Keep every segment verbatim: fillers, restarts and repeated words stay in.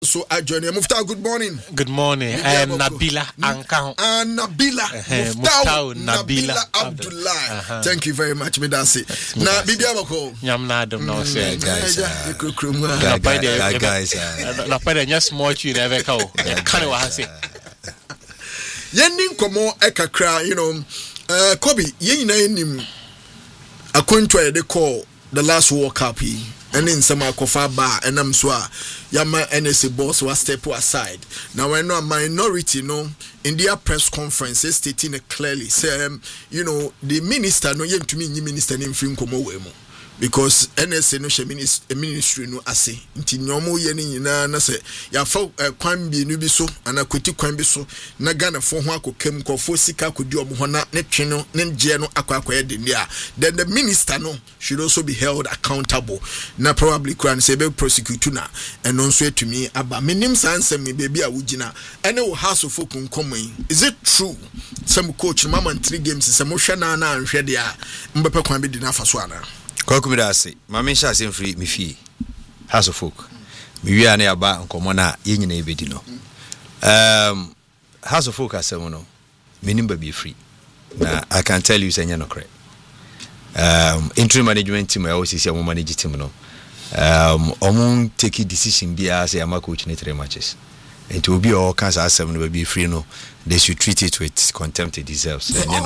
So I join you. Muftau, good morning. Good morning. Uh, Nabila Ankao. Uh, Nabila. Uh, Muftau, Nabila, Nabila Abdullah. Uh-huh. Thank you very much, Medasi. Na Bibi Abako. Nyamna Adam no say guys. Guys, guys. Na pade nya small tune ever ka o. Kan wa hase. Yenin komo ekakra, you know, uh Kobe, yen nyina enim akontwa ye de call the last World Cup yi. And in some akofa ba enam so a yama N S A boss was step aside. Now when no minority no in their press conference stating it clearly say um, you know the minister no yem to me minister name film komo we mo because N S A no she ministry no ase nti nyomo ye ni nyina na say ya fa kwan bi no bi so ana kweti kwan bi so na Ghana fo ho akokem kofo sika kodi omo ho na ne twe no ne nje no akwakwaya de nia then the minister no should also be held accountable na probably kwan say be prosecute na eno nso etumi aba menim sansem me baby a wugina ene wo house of folk nkomon is it true some coach mama three games some hwe na na anhwe de a mbepe kwan bi di na faso ana Kokumidase, mama sha sem free me fie. House of folk. Me wi ana aba nkomo na ye nyina ebedi no. Um House of folk asem no. Me nimba be free. Na I can tell you say nya no correct. Um interim management team I always say am manage team no. Um omun take decision bia say am coach in three matches. And to be all cancer asem no be free no. They should treat it with contempt it deserves.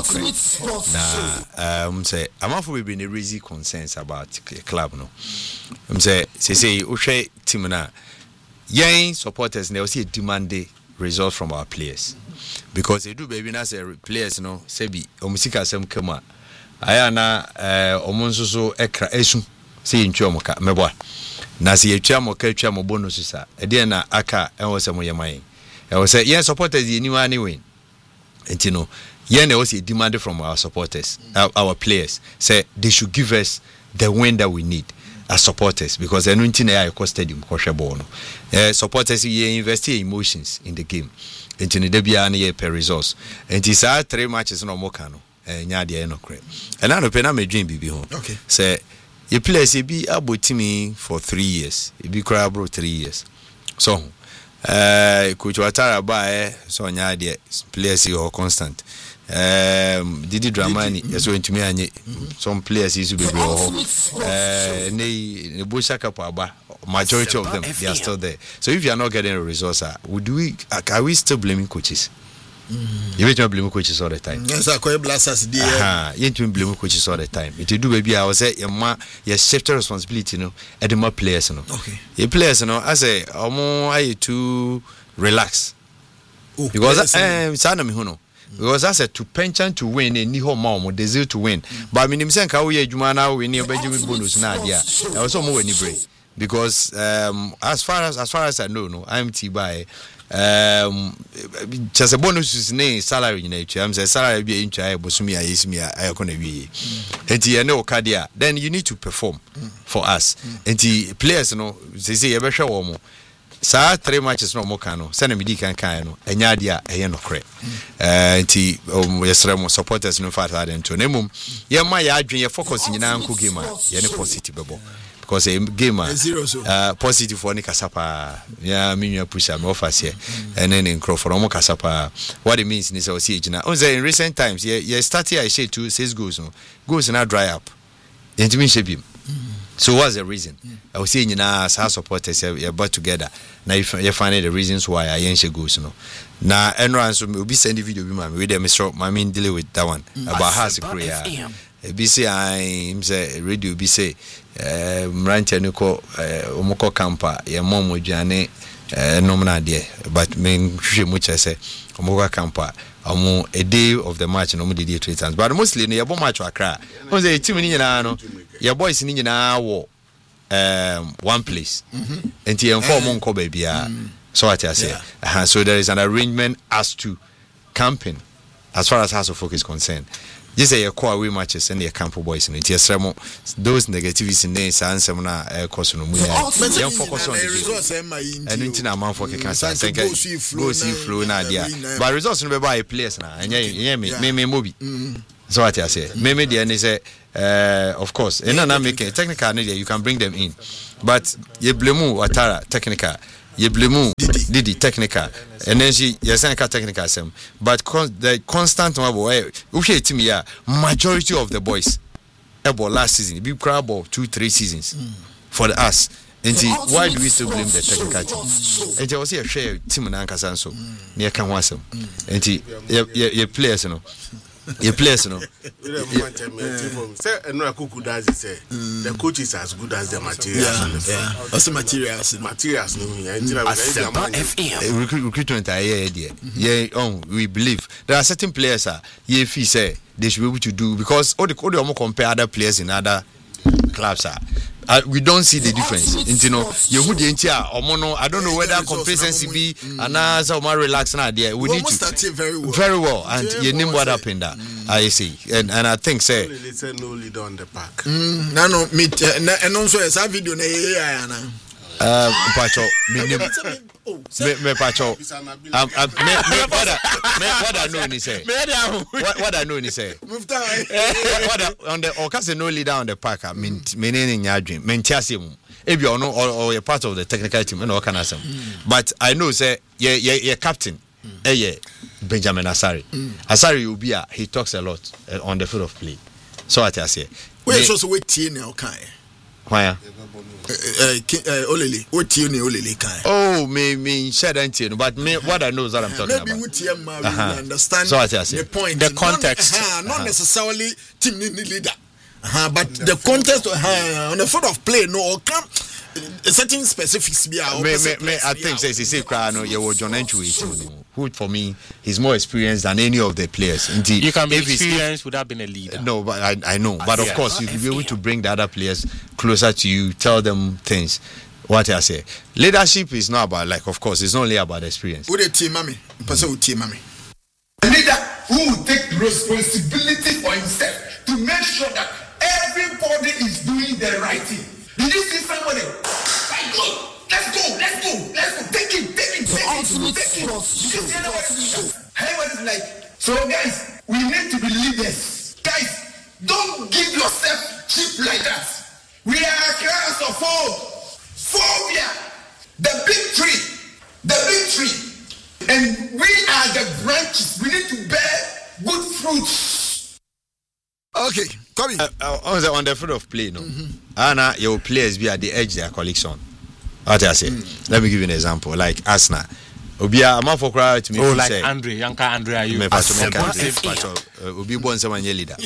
Nah, um, say I'm not for being a raising concerns about the club. No, I'm say say say Ushe team na young supporters they also demand the results from our players because they do baby na say players no say be omusika sem kama aya na eh omunso so ekra esu say ntwa moka meboa na say etwa moka etwa mo bonus sa e de na aka enwo sem yeman I was say yes supporters the new anyway. And you know, yeah, they also demanded from our supporters, our, our players, say they should give us the win that we need as supporters because they're not in the stadium. Uh, supporters you invest in emotions in the game. And you know, they be an per resource. And it's our three matches no more cano. And yeah, they are no crap. And I know pen I'm a dream be home. Okay. Say you play say be about me for three years. It be crab bro three years. So. Uh, Coach Watara ba so nya de players you constant. Um, Didi Dramani yes went to me anye some players is be ho. Uh, ne ne Boshaka Paba majority of them they are still there. So if you are not getting a resource, would we are we still blaming coaches? Mm. You don't blame coaches all the time. Yes, I call blasters there. Ah, you don't blame coaches all the time. It do baby I was say your ma your shift responsibility no and the more players no. Okay. Your players no I say omo are to relax. Oh, because um sana me no. Because I said to pension to win and ni ho ma omo desire to win. But me nim say nka wo ye adwuma na wo ni obejimi bonus na dia. I was omo wani break because um as far as as far as I know no I M T by um just a bonus is name salary in nature I'm say salary be in try bosumi ayesimi ayakona wi enti ene okadia then you need to perform mm. for us enti mm. players no say say yebehwe wo mo sa three matches no mo kan no se na medi kan kan no enya dia eye no kre eh enti yesre mo supporters no fat that into nemum ye ma ya adwen ye focus nyina nko game ye ne positive bebo because a game uh positive for Nikasapa yeah me push am offers here and then in Crawford omo kasapa what it means is say na in recent times yeah yeah started I say two six goals no goals na dry up enti shape him so what's the reason I was saying na as supporters you but together now you find the reasons why I ain't goals no na enran so obi send the video bi ma me we dey Mister I mean deal with that one about how to create B C I him say radio B say eh mranche nko omoko campa ye mom odwane eh nomna de but men hwe mu chese omoko campa omo a day of the match no mo dey three times but mostly no ye bo match akra o say team ni nyina no ye boys ni nyina wo um one place enti en form nko ba bia so what I say uh, so there is an arrangement as to camping as far as House of Folk is concerned. Just say your core away matches and your camp boys in it. Yes, those negativities in there, Sansam na cause no money. Young focus on the results and into a month for cancer. Go see flow na dia. But results no be buy players na. And yeah, me me me movie. So what I say. Me me there say uh of course. And na make technical you can bring them in. But you blame Watara technical. ye blame Didi technical and then she yes technical sem but con- the constant one boy we team here majority of the boys about last season big crowd about two three seasons mm. for the us and see, why do we still blame the technical team and there was a share team na nkasa so near kan wasem and see your players you know your players, no. Say, no, Kuku does say the coach is as good as the materials. Yeah, what's the materials? Materials, no. Recruitment, I hear, yeah. Oh, we believe there are certain players. Ah, yeah, fee say they should be able to do because all the all the compare other players in other clubs. Ah. Uh, we don't see the difference. You know, you would I don't know whether complacency be and as a more relaxed idea. We need to very well. Very well, and you name what happened there. I see, and and I think say no leader on the park. No, no, me and also as a video na Uh, Pacho, me, me, me, Pacho. Um, um, me, me, what I, me, what I know is say. What, what I know is say. What, what I, on the or cause no leader on the park. I mean, meaning in your dream. Men chasing. If you know or or a part of the technical team, you know, can I say. But I know say, yeah, yeah, yeah, captain. Eh, yeah, Benjamin Asari. Asari will be a. He talks a lot uh, on the field of play. So what I say. Where is also wait here now, Kai. Why? Olele, what you know, Olele Kai. Oh, me, me, said anything, but me, what I know is what I'm talking maybe about. Maybe with you, uh-huh. understand so I say. the point, the context, not, uh-huh, not uh-huh. necessarily team leader, uh-huh, but the context uh, on the foot of play, no, come. A certain specifics be me, me, me, I think says he say no you were John Entry who for me he's more experienced than any of the players. Indeed, you can be experienced without being a leader. No, but I, I know. But of course you will be able to bring the other players closer to you, tell them things. What I say. Leadership is not about like of course it's not only about experience. Who the team mommy? Person who team mommy. A leader who will take responsibility for himself to make sure that everybody is doing the right thing. Did you see somebody? Like, go, let's go, let's go, let's go. Take it, take it, take it, take it. You see everybody's like, so guys, we need to be leaders. Guys, don't give yourself cheap like that. We are a class of four. Phobia. The big tree. The big tree. And we are the branches. We need to bear good fruits. Okay, come in. Uh, uh, on the on the field of play, no. Mm-hmm. Anna, your players be at the edge their collection. What I say? Mm. Let me give you an example. Like Arsenal, Obia, I'm for crowd to me. Oh, like say, Andre, Yanka Andre, are you? Me pass me Andre. Obi born someone leader.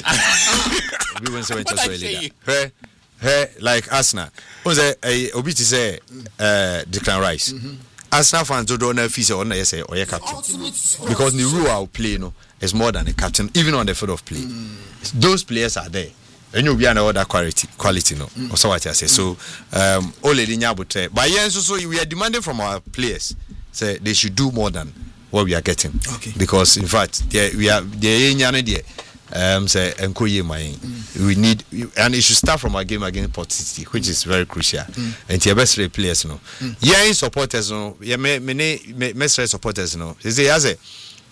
Obi born someone just leader. Hey, hey, like Arsenal. Who's a Obi to say, uh, Declan Rice. Mm-hmm. Arsenal fans don't know if he's or not say or a captain because the rule I'll play no is more than a captain even on the field of play. Mm. Those players are there and you'll be another quality quality no mm. or so what I say. So um already nyabutre but yeah so, so we are demanding from our players say they should do more than what we are getting. Okay. Because in fact we are the um say enkoye my we need and it should start from our game against Port City which is very crucial mm. and the best players no mm. yeah supporters no yeah me me me supporters no say as a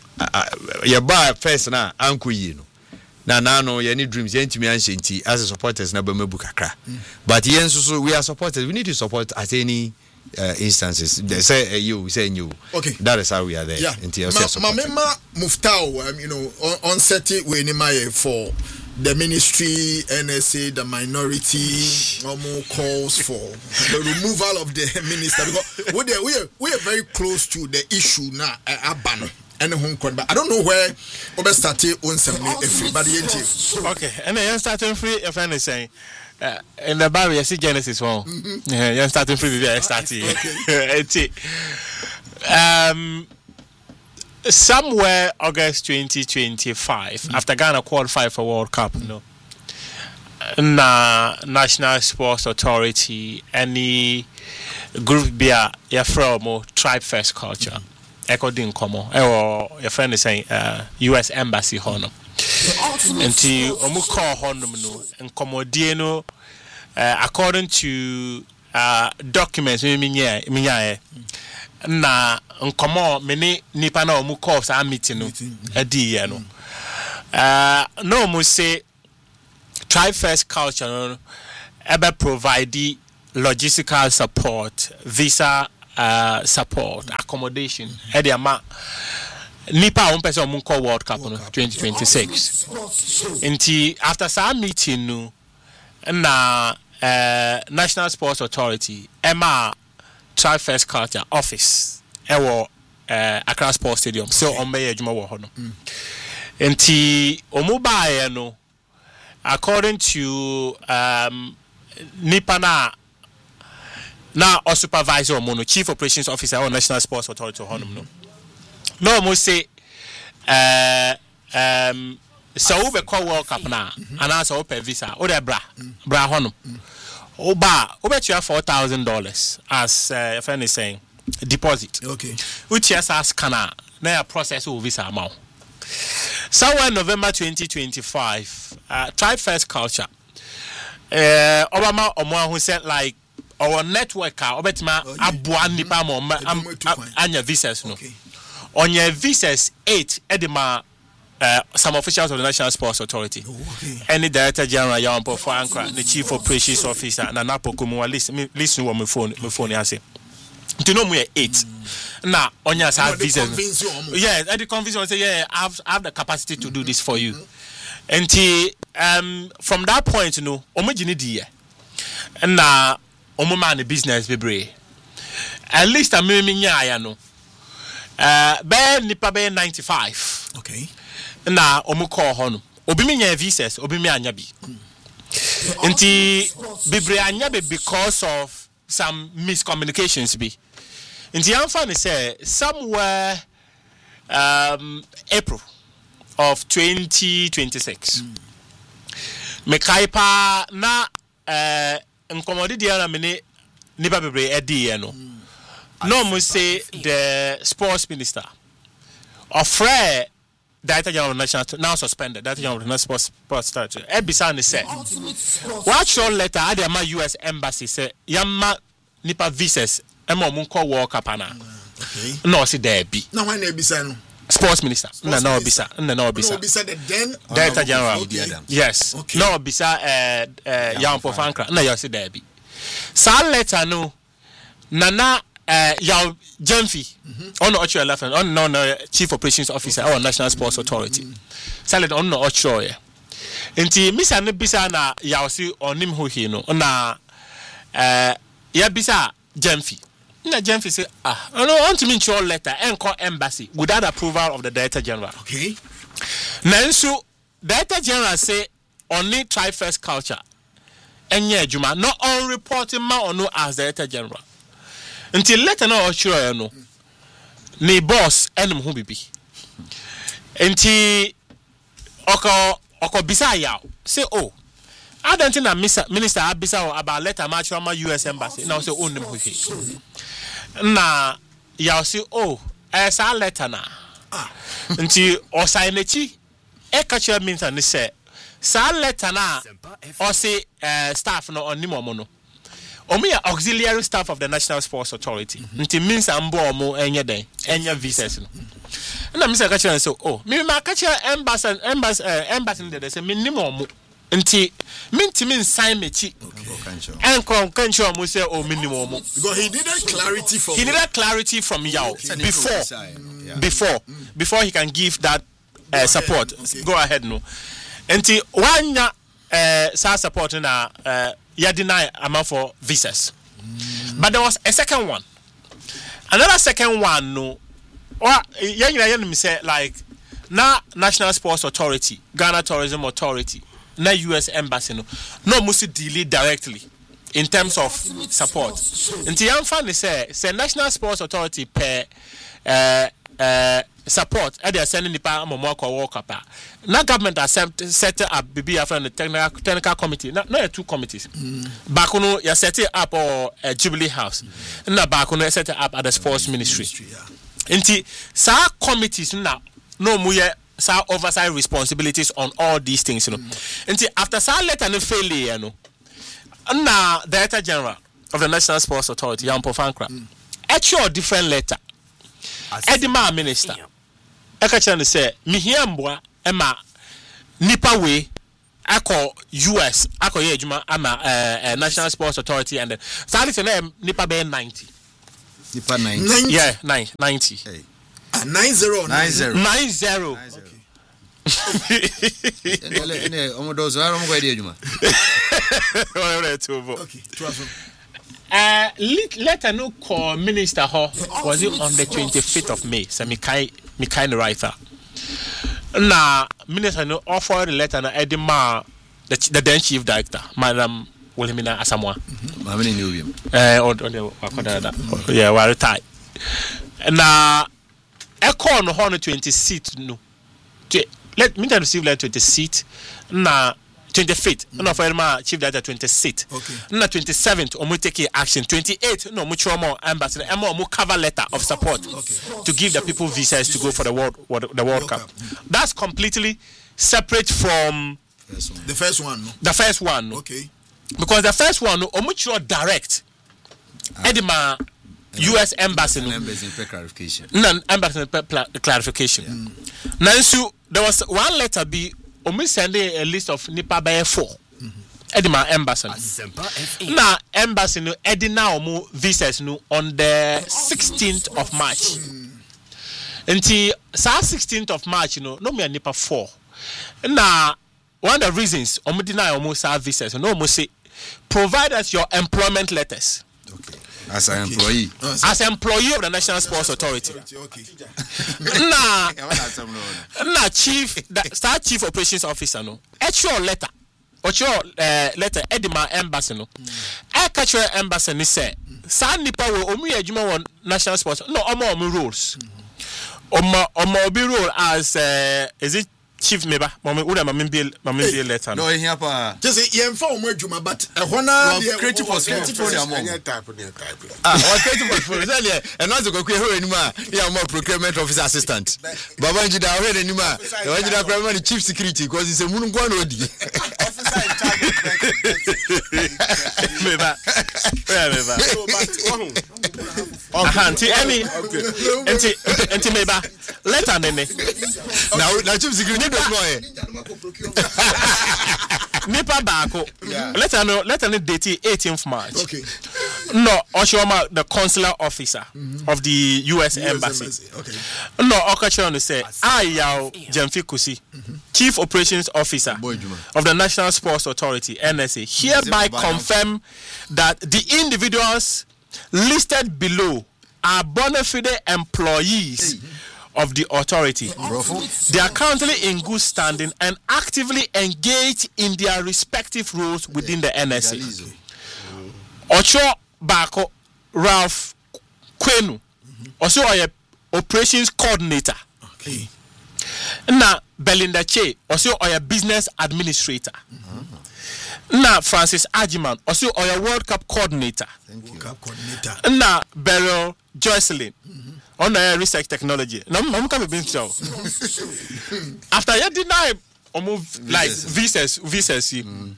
yeah ba first na ankoye no na na no yeah need dreams yeah ntimi anshenti as a supporters na ba mabu kakra but yeah so we are supporters we need to support at any Uh, instances they say uh, you say you okay that is how we are there yeah ma mama muftao um, you know on, on set it we need for the ministry N S A the minority almost calls for the removal of the minister because we are we are we are very close to the issue now uh, abano and home court but I don't know where we started on some everybody okay and then starting free if anything Uh, in the Bible, you see Genesis one. Mm-hmm. Yeah, you're starting free. You're starting. Okay. um, somewhere August twenty twenty-five, mm-hmm. after Ghana qualified for World Cup, you know, na National Sports Authority, any group be a your from Tribe First Culture, Echo Din Komo, or your friend is saying uh, U S Embassy Honor. Until omu call honum no nkomodie no according to uh, documents me nya me nya na nkomo me ni nipa na omu call sa meeting no adi ye no uh no omu say Try First Culture no ebe provide logistical support visa uh, support accommodation ɛde ama nipa a wɔmpɛ sɛ ɔmo nkɔ world cup no twenty twenty-six nti after saa meeting no na uh, National Sports Authority ɛma Try First Culture office ɛwɔ uh, Accra Sports Stadium so ɔmo bɛyɛ adwuma wɔ hɔ no nti ɔmo baeɛ no according to um, nipa na na or supervisor ɔmo no chief operations officer or National Sports Authority hɔ nom no no ɔmo say uh, um, sɛ wobɛkɔ World Cup na anaasɛ wopɛ visa wode bra bra hɔ nom woba wobɛtua four thousand dollars as uh, your friend is saying deposit okay wotua saa scanner na ya process wo visa ama wo somewhere November twenty twenty-five uh, Try First Culture uh, Obama omo who said like our network a obetima aboa nipa mo anya visas no on your visas eight edema uh, some officials of the National Sports Authority oh, okay. any director general Yawampo Ankra the chief operations officer na napo komu listen listen wo my phone my phone answer to know we eight mm. now on your side visas yeah at the convince say yeah I have, I have the capacity to do this for you mm-hmm. and um from that point you know omagini di na omo man the business bebre at least I me nya ya no uh be nipa be ninety-five okay na omo call ho no obi me nya visas obi me anya bi nti bebre anya be because of some miscommunications be nti amfa ne say somewhere um April of twenty twenty-six mm. me kaipa na uh nkomodi dia na me ne nipa bebre edi ye no mm. no mo say the sports minister of rare Director General of National now suspended Director General of the National Sports Authority ebisa ne say what your letter at the U S embassy say yamma nipa visas ema mo nko World Cup na okay no see there be na when ebisa no sports minister na na obisa na na obisa no obisa the then Director General okay. yes okay. no obisa eh uh, Yawampo Ankra na you see there be sa letter no na na uh, yaw Jemfi on the Ocho eleven on no no chief operations officer or National Sports Authority salad on no Ocho ye enti misa ne bisa na yaw si onim ho hi no na eh ya bisa Jemfi na Jemfi say ah no want me to letter enco embassy without approval of the Director General okay nanso Director General say only Try First Culture enye adwuma no on reporting ma ono as Director General until letter no sure no ni boss enim ho bibi enti oko oko bisa yaw say oh I don't think that minister abisa about letter match from U S embassy now say own them ho fi na yaw say oh esa letter na nti o sign echi e ka che minister ni say sa letter na o say uh, staff no onim omo no omo ya auxiliary staff of the National Sports Authority nti means ambo omo enye den enye visas no na minister ka che say oh me ma ka che embassy embassy embassy dey say me nim omo nti mintimin sign mechi and kon kancho omo say oh minimum omo because he needed clarity from he needed clarity from Yao okay. before mm. yeah. before mm. before he can give that uh, support okay. go ahead no nti wanya uh, sa support na uh, ya deny amount for visas mm. but there was a second one another second one no or ya nyina me say like na National Sports Authority Ghana Tourism Authority na U S embassy no no must deal directly in terms of support nti yamfa ne say say National Sports Authority per uh, uh, support e dey send nipa amomo akwa World Cup na government accept set up bibi after the technical technical committee na no two committees mm. back no ya set it up or uh, Jubilee House mm. na back no set it up at the sports ministry, ministry yeah. nti sa committees na no mu ye sa oversight responsibilities on all these things you know mm. until after sa letter no failure you know na Director General of the National Sports Authority Yawampo Ankra mm. actually different letter Edima minister e ka chan say me hia mboa e ma nipa we akọ U S akọ ye adwuma ama uh, uh, National Sports Authority and then sa letter na nipa be ninety Tipa nine. ninety. Yeah, nine ninety. Hey. Ah, nine zero. Nine zero. Nine zero. Nine zero. Ene ene omo dozo ara omo kwa di adwuma. Whatever to vote. Okay, twelve. Uh, letter no call Minister Ho was it on the twenty-fifth of May? So me kind me kind writer. Na Minister no offer the letter na Edima the the then chief director, Madam Wilhelmina Asamoah. Ma me ni obiam. Eh on on the wakoda da. Yeah, we retired. Na e call no on the twenty-sixth no. Let me receive letter twenty-sixth na twenty-fifth, no for my chief director twenty-sixth. Okay. Na twenty-seventh, omo take action. twenty-eighth, no much more ambassador. Emo omo cover letter of support Okay. to give the people visas to go for the world the World World Cup. Cup. That's completely separate from First one. The first one, no. the first one, no? Okay. Because the first one, no, omo chiro direct. Edima U S embassy, no. Embassy for clarification. No, embassy pe- pla- clarification. Now, so there was one letter be omo sending a list of nipa by four. Edima embassy. Na embassy no edina omo visas no on the sixteenth of March. Until sa sixteenth of March, you know, no me nipa four. Na one of the reasons omo deny omo sa visas, no omo say provide us your employment letters. Okay. As an employee. As employee of the National Sports Authority. Okay. Na na chief the star chief operations officer no actual letter actual uh, letter edima embassy no e catch embassy ni say sa nipa wo omu adwuma won national sports no omo omo rules omo omo obi rule as uh, is it chief member mama uda mama be mama be letter no No, here pa. Just say yen fa omo adwuma but e hona Well, creative was creative for your mom. Any type, any type. Ah, what kind of for Zalia? And not to go here anymore. Yeah, more procurement officer assistant. Baba Njida already anymore. The one Njida procurement chief security because he's a munungwa odi. Officer in charge of member yeah member So, but one. aha nti any nti nti member letter nene Now, now chief security don't know eh. nipa baako letter no letter no date eighteenth March. Okay. No, Oshoma, the consular officer mm-hmm. of the U S embassy. embassy. Okay. No, Okachano say, I yao Jemfi Kusi, mm-hmm. chief operations officer of the National Sports Authority (N S A), hereby confirm that the individuals listed below are bona fide employees of the authority. They are currently in good standing and actively engaged in their respective roles within the N S A. Ocho Bako Ralph Kwenu, also a operations coordinator. Okay. Na Belinda Che, also a business administrator. Na Francis Ajiman, also a World Cup coordinator. World Cup coordinator. Na Beryl Jocelyn, on a research technology. No, I'm coming to show. After you deny or move like visas, visas.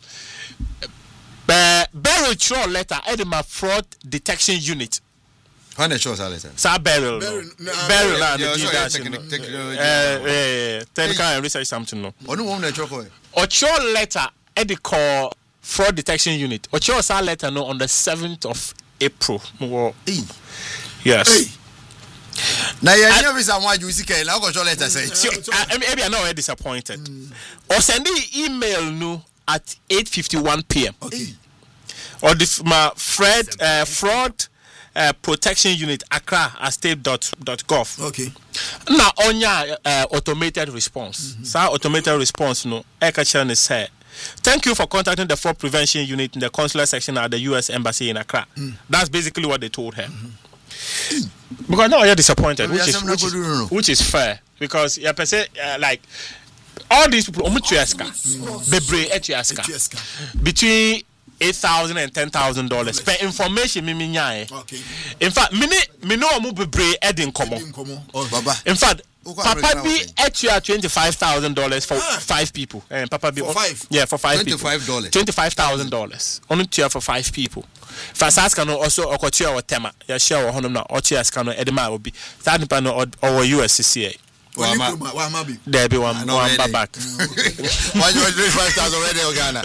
Beryl Cho letter, Edema fraud detection unit. How the shows are letter? Sa Beryl. Beryl, no, Beryl, Beryl, na yeah, the so dash. technic- technology. Eh, technical and research something no. Onu wo na choko. Ocho letter, Edi call fraud detection unit. Ocho sa letter no on the seventh of April. Mo- Eh. Yes. Hey. Na ye nya visa wa ju sika na go show letter say. So, I, maybe I'm not disappointed. Or send the email no at eight fifty-one p.m. Okay. Or the my Fred uh, fraud uh, protection unit Accra at state dot gov. Okay. Now on your uh, automated response. Mm-hmm. So automated response no Eka say thank you for contacting the fraud prevention unit in the consular section at the U S embassy in Accra. Mm. That's basically what they told her. Mm-hmm. Because now you're disappointed, which is which is, which is fair because yeah, per se uh, like all these people omutueska bebre etueska between eight thousand and ten thousand dollars per information me nyae. Okay. In fact, me me no omu bebre edin komo. Baba. In fact, Papa B etua twenty-five thousand dollars for ah. five people. And Papa B for five. Yeah, for five twenty-five people. dollars. Twenty-five thousand dollars. Only tua for five people. Fasaska no also okotua wa tema. Ya share wa honum na otua ska no edema obi. Third nipa no or U S C C A. Wama wama bi. There be one one back. Why you three five thousand already in Ghana?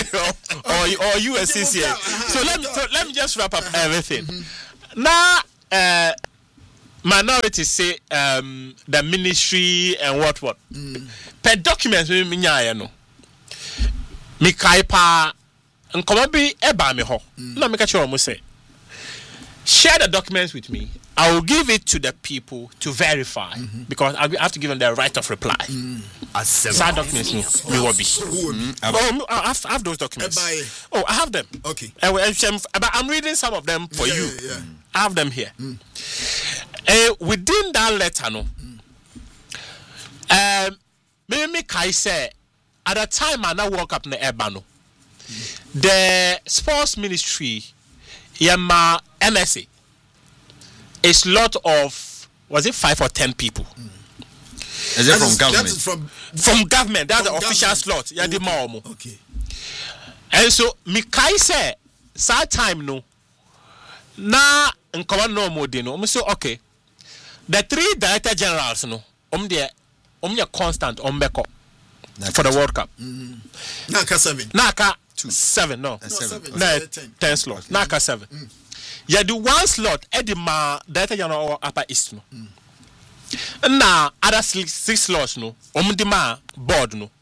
or or U S C C A. So let me so let me just wrap up everything. Now uh, minorities say um, the ministry and what what. Mm. Per documents me me nyaaye no. Me kai pa nkoma bi eba me ho. Na me ka che omo say share the documents with me. I will give it to the people to verify mm-hmm. because I have to give them the right of reply. Mm. As Sad documents, me will be. Mm. Oh, I have, I have those documents. Oh, I have them. Okay. But I'm reading some of them for yeah, you. Yeah. I have them here. Mm. Uh, within that letter, no. Mm. Um, me Kai say at the time I now woke up in the Ebano, mm. the sports ministry, yama M S A. A slot of was it five or ten people? Mm. Is it from government? That is from from government. That's from the official government. slot. Yeah, the okay. more. Okay. And so Mikai say, sad time no. Na nkoma no more de no. So okay. The three director generals no. Um there, um there constant um beko for the World Cup. Mm. Naka seven. Naka two. Seven no. No seven. No, ten. ten slot. Okay. Naka seven. Mm. Yeah, the one slot at the ma director general upper east no. Mm. Na other six, six slots no. Um the ma board no.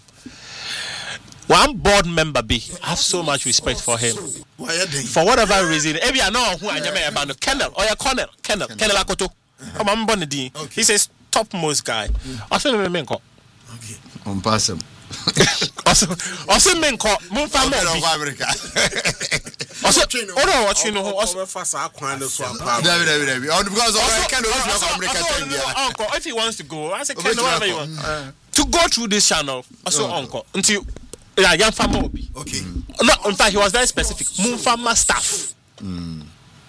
One board member be I have so much respect for him. Why are they? For whatever reason, every I know who I am about no Kennel or your Colonel, Kennel, Kennel Akoto. I'm a bondy. He's a topmost guy. I said me menko. Okay. On pass him. Also, also menko. Move from America. Also, oh no, what you know? Also, fast aqua no swap. David, David, David. Oh, because also Kennel is from America. Uncle, if he wants to go, I said Kennel whatever you want. To go through this channel, also uncle until. Yeah, young farmer. Okay. No, in fact, he was very specific. Moon farmer staff. Mm.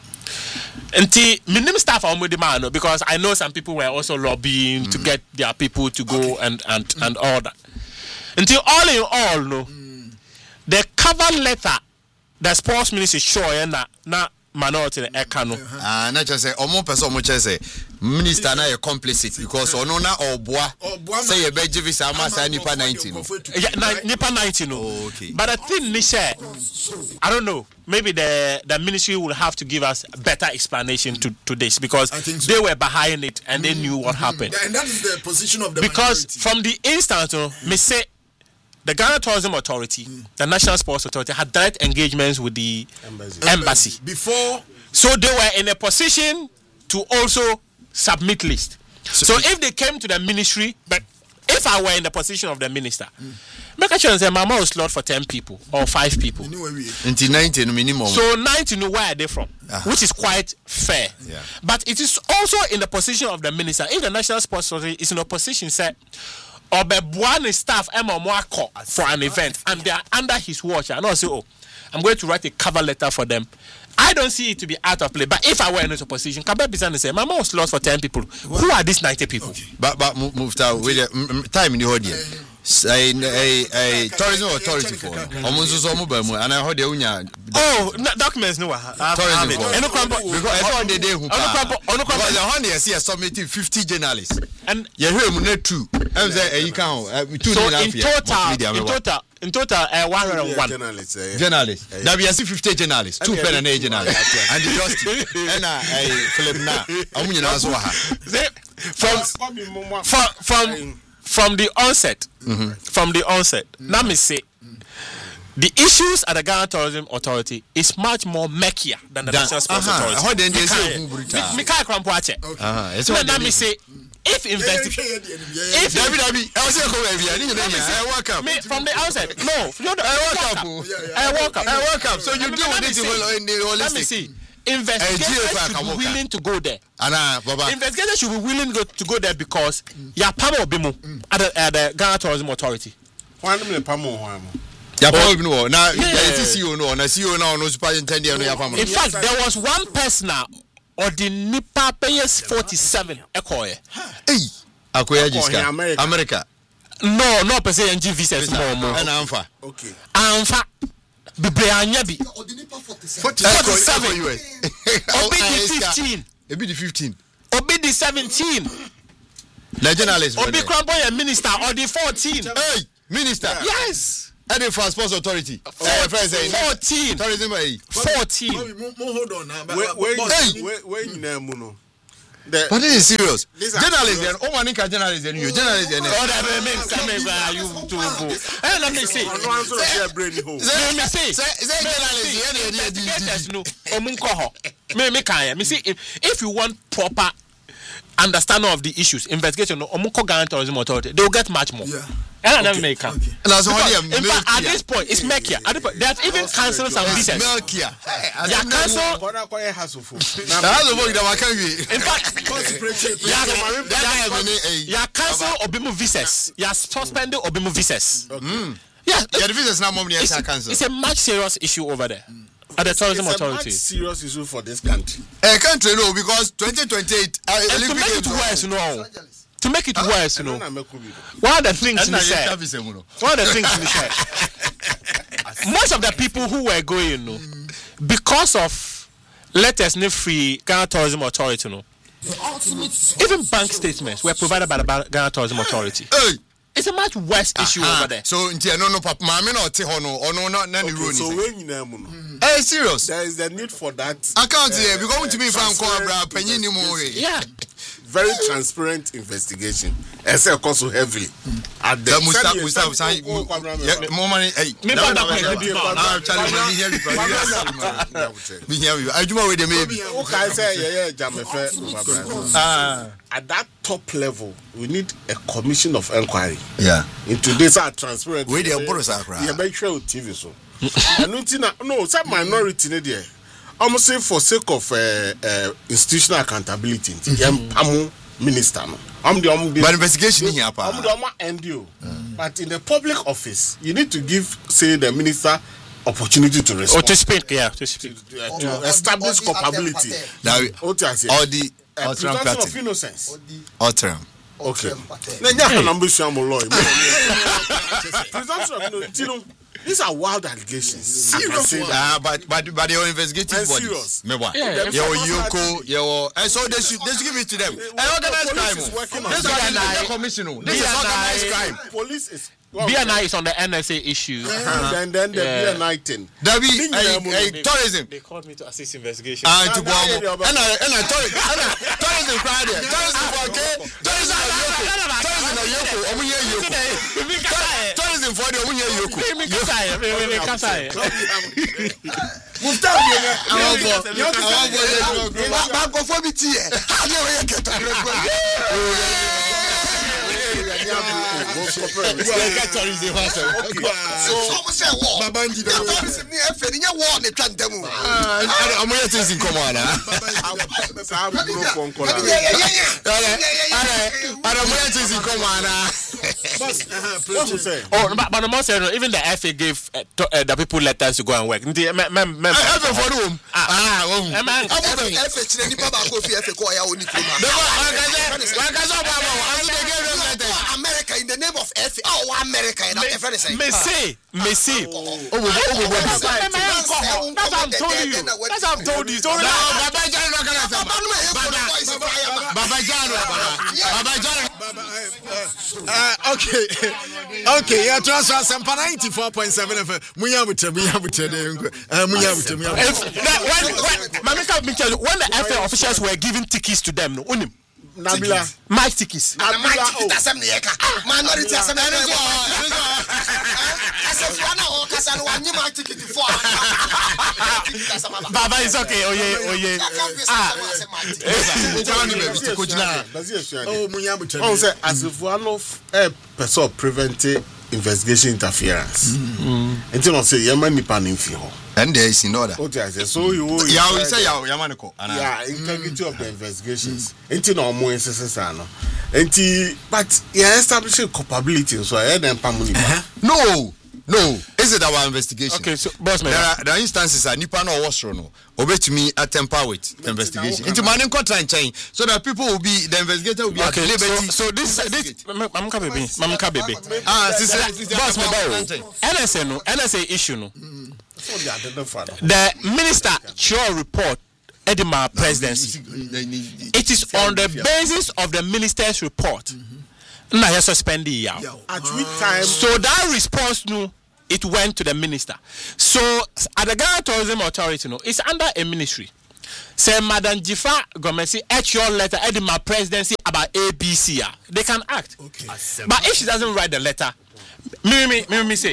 Until minimum staff are with the man because I know some people were also lobbying mm. to get their people to go okay. and and mm. and all that. Until all in all, no, mm. the cover letter, the sports ministry show na na minority the ekano. Ah, not just say omo person omo say minister na you complicit because ono na oboa say you be visa amasa nipa ninety no. Yeah, nipa ninety no. Oh, okay. But the thing they say, I don't know. Maybe the the ministry will have to give us a better explanation to, to this because so. They were behind it and mm-hmm. they knew what happened. And that is the position of the because minority. From the instance, uh, me say the Ghana Tourism Authority, mm. the National Sports Authority, had direct engagements with the embassy. embassy. Before, so they were in a position to also submit list. So, so if they came to the ministry, but if I were in the position of the minister, mm. make a sure say Mama will slot for ten people or five people. Until ninety minimum. So ninety, where are they from? Uh-huh. Which is quite fair. Yeah. But it is also in the position of the minister. If the National Sports Authority is in a position, say, or be one staff for an event and they are under his watch, and also, oh, I'm going to write a cover letter for them. I don't see it to be out of place. But if I were in this position, can be and say, Mama was lost for ten people. What? Who are these ninety people? Okay. But but move to with the time in the audience. A a a tourism authority for. Omunzo so mobile and I heard the unya. Oh, documents no. Tourism for. Because every day they who. Because the one they see a submitting fifty journalists. And you hear mu net two. I'm say you can two so in total in total in total uh, one hundred one journalists. Journalists. That we see fifty journalists. Two pen and a journalist. And the just and a Philip na. Omunya na so ha. From from from From the onset, mm-hmm. from the onset, mm-hmm. let me say, mm-hmm. the issues at the Ghana Tourism Authority is much more murkier than the National Sports uh-huh. Authority. Mikai Krampoache. So let me say, if investigation, if David Abi, I was welcome. From the outset, no, I welcome. I welcome. I welcome. So you deal with it in the holistic. Let me see. Investigators should be willing to go there. Investigators should be willing to go, to go there because ya pamo bimu at the, at the Ghana Tourism Authority. One minute pamo ya pamo bimu now. C E O no, na C E O now no superintendent no ya pamo. In fact, there was one person now or the Nipa payers forty-seven ekoye. Hey, akoya jiska. America. America. No, no per se N G visas more more. And Anfa. Okay. Anfa. Bibre anyabi. forty-seven U S. Obi the fifteen. Obi the fifteen. Obi the seventeen. The journalist. Obi Krampo minister or the fourteen. Hey, minister. Yes. Any for Sports Authority. fourteen. Tourism eh. fourteen. Hold on now. Wait, wait, wait, wait, you but this is serious. Journalists, and oh, one can journalists, and you journalists, and oh, that makes coming by you to go. And let me see. Let me see. Say, no, Omunkoho. Me, me, can me see if you want proper understanding of the issues, investigation, Omunko Ghana Tourism Authority, they will get much more. Yeah. And okay, okay. Okay. Because, in fact, at this point, it's Mekia. They have even cancelled some visas. Mekia. They are cancelled. In fact, you are cancelled Obimu visas. You are suspended Obimu visas. Yeah, the visas now more it's, it's a much serious issue over there. At the tourism it's authority. It's a much serious issue for this country. A country, no, because twenty twenty-eight. Uh, and to make it worse, no. To make it worse, you know, one of the things we said, one of the things we said, most of the people who were going, you know, because of letters not free Ghana Tourism Authority, you know, even bank statements were provided by the Ghana Tourism Authority. Hey. It's a much worse issue uh-huh. over there. So, no, no, papa, mama, no, no, or no, not any rules. So, when you know, hey, serious, there is the need for that. I can't say uh, because to me, from Cobra, penny no more. Yeah. Very transparent investigation. I say also heavily. At the Mustafa, Mustafa, say more money. Hey, me now I'm telling you, here you. Me here you. I do my way the maybe. Okay, say yeah, yeah, Jamefe. Ah, at that top level, we need a commission of inquiry. Yeah. Into this are transparent. We dey borrow sakra. Yeah, make sure T V so. And no, some minority there. I'm saying for sake of uh, uh, institutional accountability, mm-hmm. I'm minister. I'm the I'm the but investigation here, I'm the N D O. But in the public office, you need to give, say, the minister opportunity to respond. Or to speak, yeah, to speak, to, uh, to establish culpability. Now, all the uh, presumption of innocence. Outram. Okay. Now, I'm ambition, I'm a lawyer. Presumption of innocence. These are wild allegations. Serious. Ah, but but but they are investigative bodies. Me what? Yeah. Your Yoko, your and so they should they should give it to them. And organized crime. This is organized commission. This is organized crime. Police is. B N I is on the N S A issue. Uh-huh. Then then the yeah. B N I thing. There be a tourism. They called me to assist investigation. Ah, to go. And I and I tourism. And I tourism Friday. Tourism for okay. Tourism for Yoko. Tourism for Yoko. Omu ye Yoko. Tourism for the Omu ye Yoko. Me kasai. Me kasai. Mustafa ye na. Awo bo. Awo bo ye. Ba go for me tie. Ani o ye keto. Oh, but but the most even the F A gave uh, to, uh, the people letters to go and work. The mem mem mem. for room. Ah, oh. America in the name of F A. Oh, America in F A. Messi, Messi. Oh, oh, oh, that's what I'm telling you. That's what I'm telling you. Baba Jano not gonna say. Baba Jano, Baba Jano. Uh, okay, okay. Yeah, transfer Sampa ninety-four point seven F M. Munya butte, munya butte. Munya butte, munya butte. When, when, Mamika, me tell you, when the F A officials were giving tickets to them, no, unim. Nabila, my tickets. Nabila, oh, that's some nieka. Minority, that's some nieka. As if one or Casan, one you might ticket for. Baba is okay. Oh yeah, oh yeah. Ah, oh, Munyabucha. Oh, say as if one of a person preventing investigation interference. And you know, say Yemen Nipan in Fiho. And there is in order. Okay, so you yeah, we say Yamaniko. Yeah, integrity of the investigations. And you know, more necessary. And but yeah, establishing culpability. So I had them pamuni. No. No, is it our investigation? Okay, so boss man, there are, there are instances that Nipa no was no obey to me at temper with the investigation. Into money contract and chain, so that people will be the investigator will be okay, at liberty. So, so this this Mamka baby, Mamka baby. Ah, sister, boss man, N S A no, N S A issue no. The minister sure report Edinburgh presidency. It is on the basis of the minister's report. Now you suspend the year. At which time? So that response no. it went to the minister. So at the Ghana Tourism Authority, no, it's under a ministry. Say Madam Jifa Gomesi at your letter at my presidency about A B C. They can act. Okay. But if she doesn't write the letter, me me me me say,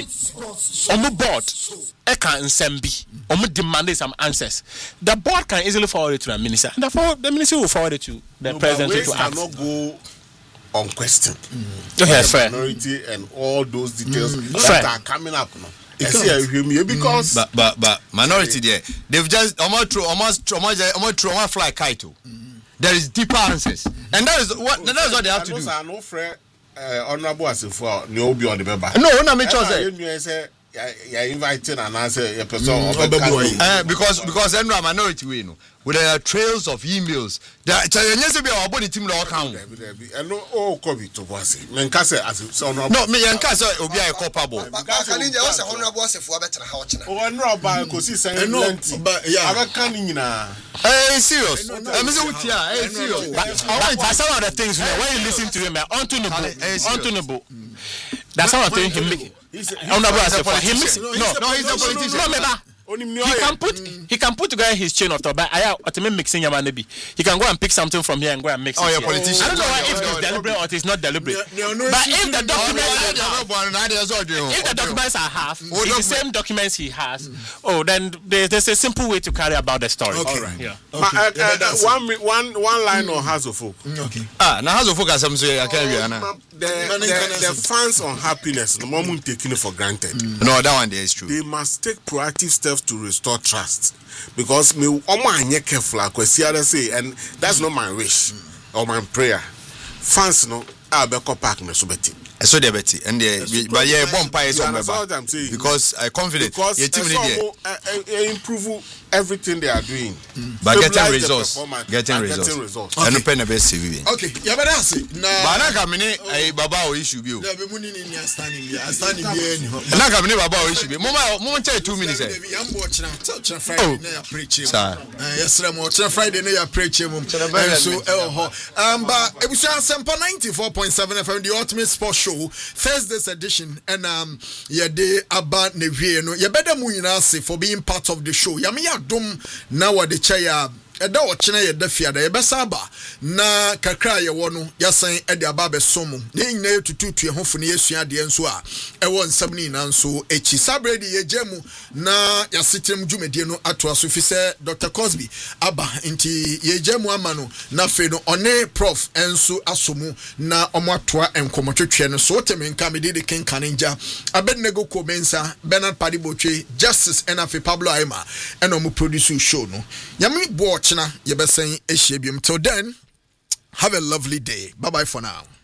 on board, I can send be. On demand some answers. The board can easily forward it to the minister, and therefore the minister will forward it to the no, president to act. Cannot go on question. Mm. Okay, fair. Minority and all those details mm. that fair. are coming up now. Because mm. but but but minority there, they've just almost almost almost almost almost fly kite. Mm. There is deeper answers, and that is what that is what they have to do. I know, friend, honorable as if for no be on the member. No, no, me say. You invited and answer a person uh, because because then a minority we know with the trails of emails that challenges be our body team law account and no oh Kobe to was men can say as son no me yan can say obi a culpable Kalinja was honorable as for better how china oh no ba ko si say plenty aba kan nyina eh serious I mean say with here eh serious but some of the things when you listen to him onto no onto no that's how I think him make honorable as a he mix no no he's a politician no remember he can put mm. he can put together his chain of thought but I ultimately mixing Yamanabi. He can go and pick something from here and go and mix oh, it. Oh, you're a politician. I don't know why if it's deliberate or it's not deliberate. But if the documents are if the documents are half, it's the same documents he has, oh then there's a simple way to carry about the story. Okay. All right. Yeah. Okay. Uh, uh, uh, one one one line on House of Folk. Okay. Ah, now House of Folk some say I can't read now. The the fans on happiness, the moment taking it for granted. No, that one there is true. They must take proactive steps to restore trust because me omo anye careful akwesi other say and that's not my wish mm. or my prayer fans no abeko park na so beti so dey beti and the but yeah bomb pie so member because I confident because your team dey improve everything they are doing mm. but getting results getting results, getting results. Okay. And pen the best C V okay ya better say na ba na ka mini eh baba o issue bi o na be muni ni standing here standing here ni na ka mini baba o issue bi mo mo check two minutes eh ya mbo china china Friday na ya preach eh yesra mo china Friday na ya preach mo so eh ho um ba ebusia Sempa ninety-four point seven F M the ultimate sports show Thursday's edition and um yeah day about ne wie no ya beda mu nyina say for being part of the show ya me ya dom na wade chaya eda ochina ye da fiada ye besaba na kakra ye wo no yasan ede aba besom ne nyina yetututu ehofo ne yesua de enso a ewo nsam ni na nso echi sabredi ye jemu na yasitirem dwumedie no ato aso fi se Doctor Cosby aba nti ye jemu amano na fe no one prof enso asomu na omo atoa enkomotwetwe no so temenka me de kenkanenja abednego komensa Bernard Padibotwe Justice Enafe Pablo Aima eno mu produce show no yami bo china yebesen ehye biom till then have a lovely day bye bye for now.